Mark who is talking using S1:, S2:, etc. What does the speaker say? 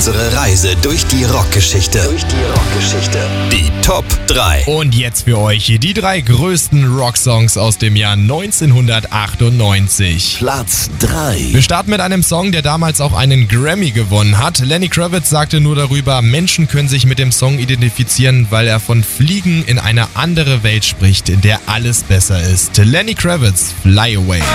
S1: unsere Reise durch die Rockgeschichte. Die Top 3.
S2: Und jetzt für euch die 3 größten Rocksongs aus dem Jahr 1998.
S1: Platz 3.
S2: Wir starten mit einem Song, der damals auch einen Grammy gewonnen hat. Lenny Kravitz sagte nur darüber, Menschen können sich mit dem Song identifizieren, weil er von Fliegen in eine andere Welt spricht, in der alles besser ist. Lenny Kravitz, Fly Away.